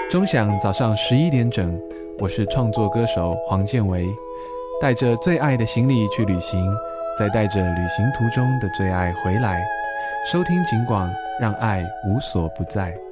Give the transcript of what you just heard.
钟响早上11点整，我是创作歌手黄建维，带着最爱的行李去旅行，再带着旅行途中的最爱回来。收听警广，让爱无所不在。